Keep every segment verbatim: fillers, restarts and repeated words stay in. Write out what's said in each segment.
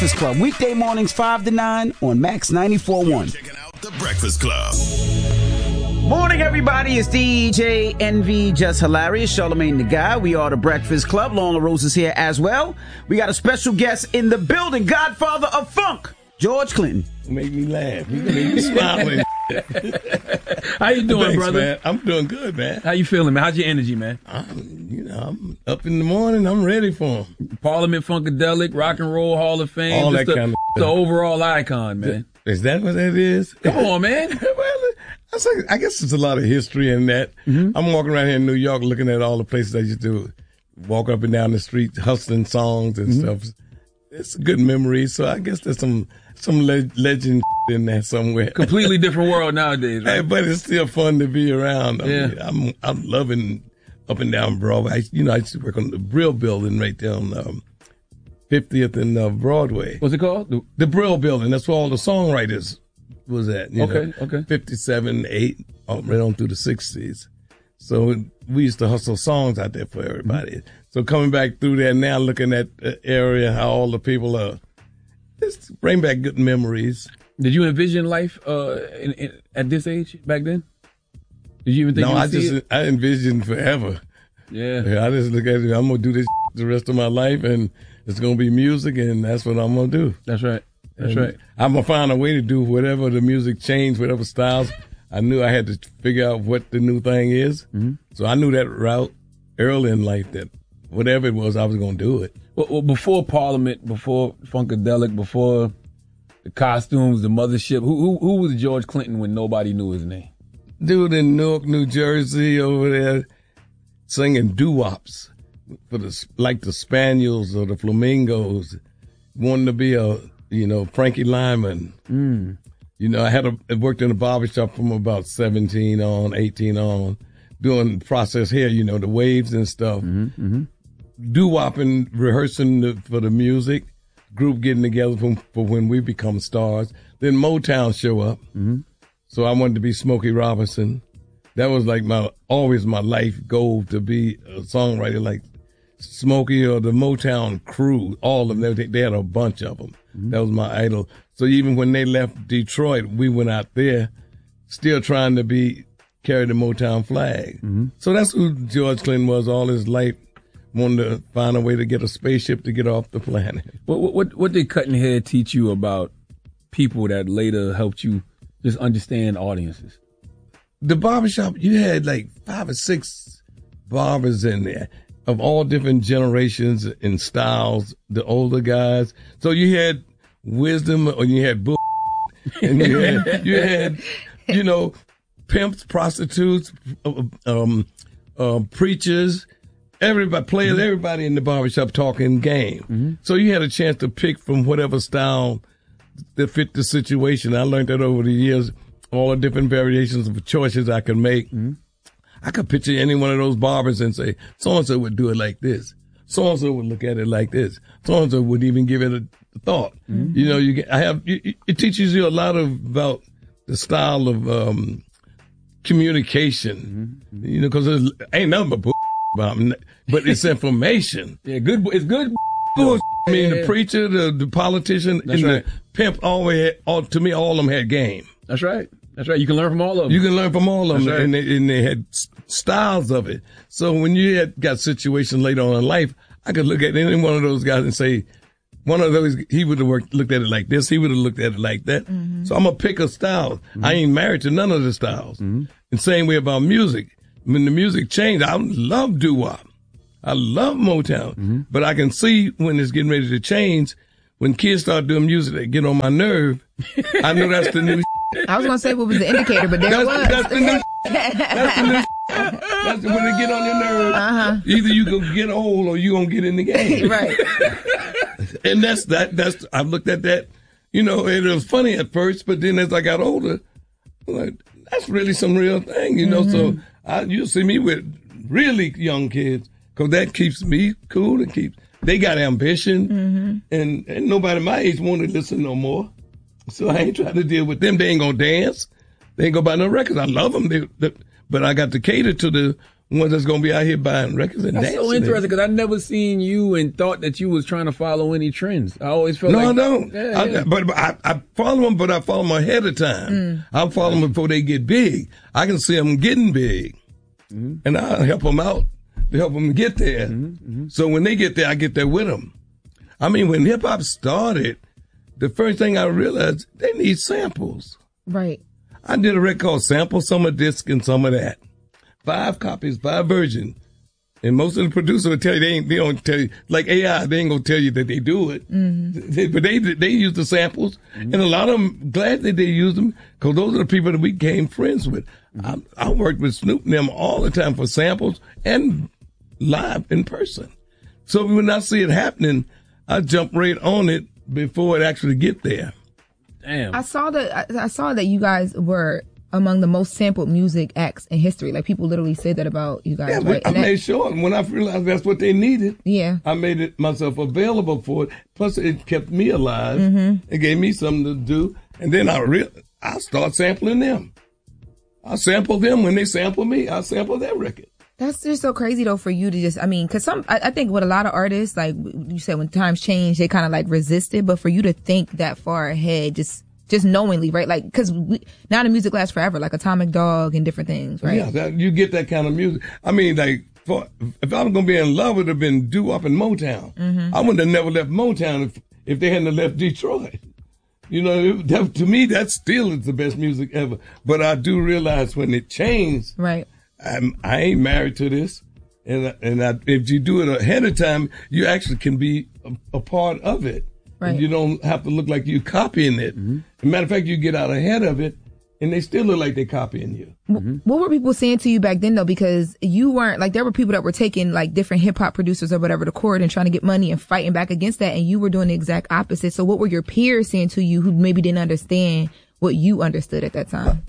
Breakfast Club, weekday mornings five to nine on Max ninety-four point one. Checking out The Breakfast Club. Morning, everybody. It's D J Envy, Just Hilarious, Charlamagne the Guy. We are The Breakfast Club. Lola Rose is here as well. We got a special guest in the building, Godfather of Funk, George Clinton. Make me laugh. You make me smile. How you doing, Thanks, brother? Man. I'm doing good, man. How you feeling, man? How's your energy, man? I'm, you know, I'm up in the morning. I'm ready for him. Parliament Funkadelic, Rock and Roll Hall of Fame. All that the, kind of the overall icon, man. Is that what that is? Come on, man. Well, I, say, I guess there's a lot of history in that. Mm-hmm. I'm walking around here in New York looking at all the places I used to walk up and down the street hustling songs and mm-hmm. stuff. It's a good memory. So I guess there's some some le- legend in there somewhere. Completely different world nowadays, right? Hey, but it's still fun to be around. I yeah. mean, I'm I'm loving up and down Broadway. I, you know, I used to work on the Brill Building right there on um, fiftieth and uh, Broadway. What's it called? The, the Brill Building. That's where all the songwriters was at. You okay, know, okay. fifty-seven, eight, right on through the sixties. So we used to hustle songs out there for everybody. Mm-hmm. So coming back through there now, looking at the area, how all the people are, just bring back good memories. Did you envision life uh, in, in, at this age back then? Did you even think? No, you would I see just it? I envisioned forever. Yeah. yeah. I just look at it. I'm gonna do this the rest of my life, and it's gonna be music, and that's what I'm gonna do. That's right. That's and right. I'm gonna find a way to do whatever the music changed, whatever styles. I knew I had to figure out what the new thing is. Mm-hmm. So I knew that route early in life that whatever it was, I was going to do it. Well, well, before Parliament, before Funkadelic, before the costumes, the mothership, who, who who was George Clinton when nobody knew his name? Dude in Newark, New Jersey over there singing doo-wops for the, like the Spaniels or the Flamingos, wanting to be a, you know, Frankie Lyman. Mm. You know, I had a, I worked in a barbershop from about seventeen on, eighteen on, doing process hair, you know, the waves and stuff. Mm-hmm, mm-hmm. Doo-wopping, rehearsing the, for the music, group getting together for, for when we become stars. Then Motown show up. Mm-hmm. So I wanted to be Smokey Robinson. That was like my, always my life goal to be a songwriter like Smokey or the Motown crew. All of them, they, they had a bunch of them. Mm-hmm. That was my idol. So even when they left Detroit, we went out there still trying to be, carry the Motown flag. Mm-hmm. So that's who George Clinton was all his life, wanted to find a way to get a spaceship to get off the planet. What, what, what did Cutting Head teach you about people that later helped you just understand audiences? The barbershop, you had like five or six barbers in there of all different generations and styles, the older guys. So you had wisdom or you had bull, and you had, you had, you know, pimps, prostitutes, um, uh, preachers, everybody, players, mm-hmm. everybody in the barbershop talking game. Mm-hmm. So you had a chance to pick from whatever style that fit the situation. I learned that over the years, all the different variations of choices I could make. Mm-hmm. I could picture any one of those barbers and say, so-and-so would do it like this. So-and-so would look at it like this. So-and-so would even give it a thought. Mm-hmm. You know, you get, I have, you, it teaches you a lot of, about the style of, um, communication, mm-hmm. you know, cause there's ain't nothing but bull about them, but it's information. Yeah, good, it's good. Bull, I mean, yeah, yeah. the preacher, the, the politician, That's and right. the pimp always had, all, to me, all of them had game. That's right. That's right. You can learn from all of them. You can learn from all of them, That's right. and, they, and they had styles of it. So when you had got situations later on in life, I could look at any one of those guys and say, one of those, he would have worked, looked at it like this, he would have looked at it like that. Mm-hmm. So I'm going to pick a style. Mm-hmm. I ain't married to none of the styles. Mm-hmm. And same way about music. When the music changed, I love doo-wop. I love Motown. Mm-hmm. But I can see when it's getting ready to change, when kids start doing music that get on my nerve, I know that's the new I was going to say what was the indicator, but there that's, it was. That's the new That's the new That's when they get on your nerves. Uh-huh. Either you gonna get old or you gonna get in the game. Right. And that's that. That's I've looked at that. You know, it was funny at first, but then as I got older, I'm like, that's really some real thing. You know, mm-hmm. so I, you'll see me with really young kids because that keeps me cool and keeps. They got ambition, mm-hmm. and, and nobody my age want to listen no more. So I ain't trying to deal with them. They ain't gonna dance. They ain't gonna buy no records. I love them, they, they, but I got to cater to the ones that's gonna be out here buying records and That's dancing. so interesting because I never seen you and thought that you was trying to follow any trends. I always felt No, like I don't. Yeah, I, yeah. But, but I, I follow them, but I follow them ahead of time. Mm. I follow them before they get big. I can see them getting big, Mm-hmm. and I help them out to help them get there. Mm-hmm. So when they get there, I get there with them. I mean, when hip hop started, the first thing I realized they need samples. Right. I did a record called Sample Some of This and Some of That. Five copies, five versions. And most of the producers will tell you, they ain't, they don't tell you, like A I, they ain't gonna tell you that they do it. Mm-hmm. They, but they, they use the samples. Mm-hmm. And a lot of them, glad that they use them, cause those are the people that we became friends with. Mm-hmm. I, I worked with Snoop and them all the time for samples and live in person. So when I see it happening, I jump right on it before it actually get there. Damn. I saw that. I, I saw that you guys were among the most sampled music acts in history. Like people literally said that about you guys. Yeah, right? but I And that- made sure, and when I realized that's what they needed, Yeah. I made it myself available for it. Plus, it kept me alive. Mm-hmm. It gave me something to do, and then I re- I start sampling them. I sample them when they sample me. I sample their record. That's just so crazy though for you to just, I mean, cause some, I, I think with a lot of artists, like you said, when times change, they kind of like resist it, but for you to think that far ahead, just, just knowingly, right? Like, cause we, now the music lasts forever, like Atomic Dog and different things, right? Yeah, that, you get that kind of music. I mean, like, for, if I was gonna be in love, it would have been doo-wop in Motown. Mm-hmm. I wouldn't have never left Motown if, if they hadn't have left Detroit. You know, it, that, to me, that still is the best music ever. But I do realize when it changed, Right. I'm, I ain't married to this, and and I, if you do it ahead of time, you actually can be a, a part of it. Right. And you don't have to look like you copying it. Mm-hmm. As a matter of fact, you get out ahead of it, and they still look like they're copying you. Mm-hmm. What were people saying to you back then though? Because you weren't, like there were people that were taking like different hip hop producers or whatever to court and trying to get money and fighting back against that, and you were doing the exact opposite. So what were your peers saying to you who maybe didn't understand what you understood at that time?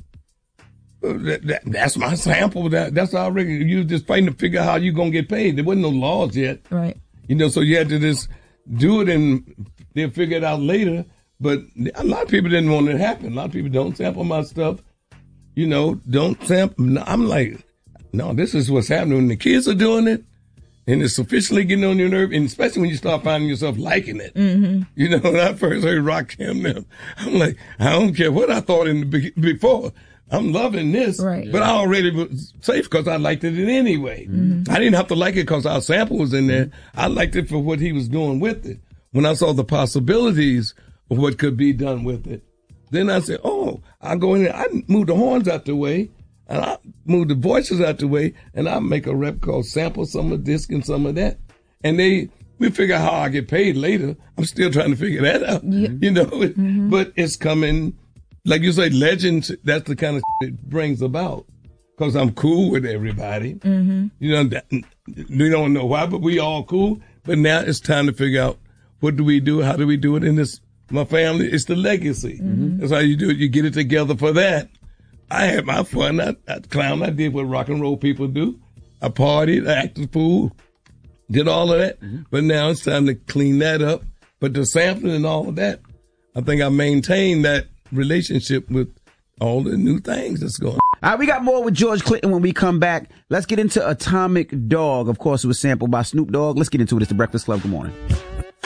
That, that, that's my sample. That, that's already, you was just fighting to figure out how you going to get paid. There wasn't no laws yet. Right. You know, so you had to just do it and they'll figure it out later. But a lot of people didn't want it to happen. A lot of people don't sample my stuff. You know, don't sample. No, I'm like, no, this is what's happening. When the kids are doing it and it's sufficiently getting on your nerve, and especially when you start finding yourself liking it. Mm-hmm. You know, when I first heard Rakim, I'm like, I don't care what I thought in the be- before. I'm loving this, Right. but I already was safe because I liked it anyway. Mm-hmm. I didn't have to like it because our sample was in there. I liked it for what he was doing with it. When I saw the possibilities of what could be done with it, then I said, oh, I go in there, I move the horns out the way, and I move the voices out the way, and I make a rep called Sample Some of This and Some of That. And they, we figure out how I get paid later. I'm still trying to figure that out, Yeah. you know, mm-hmm. But it's coming. Like you say, legends, that's the kind of it brings about. Because I'm cool with everybody. Mm-hmm. You know, that, we don't know why, but we all cool. But now it's time to figure out what do we do? How do we do it in this, my family? It's the legacy. Mm-hmm. That's how you do it. You get it together for that. I had my fun. I, I clown. I did what rock and roll people do. I partied, I acted fool, did all of that. Mm-hmm. But now it's time to clean that up. But the sampling and all of that, I think I maintained that relationship with all the new things that's going on. All right, we got more with George Clinton when we come back. Let's get into Atomic Dog. Of course, it was sampled by Snoop Dogg. Let's get into it. It's the Breakfast Club. Good morning.